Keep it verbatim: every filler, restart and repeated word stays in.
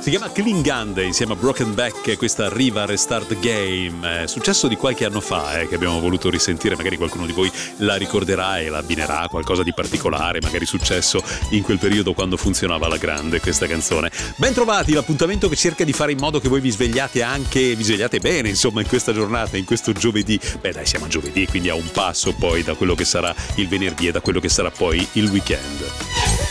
Si chiama Klingande insieme a Broken Back, questa Riva Restart Game, è successo di qualche anno fa eh, che abbiamo voluto risentire, magari qualcuno di voi la ricorderà e la abbinerà a qualcosa di particolare, magari successo in quel periodo quando funzionava alla grande questa canzone. Ben trovati, l'appuntamento che cerca di fare in modo che voi vi svegliate anche, vi svegliate bene insomma in questa giornata, in questo giovedì. Beh dai, siamo a giovedì, quindi a un passo poi da quello che sarà il venerdì e da quello che sarà poi il weekend.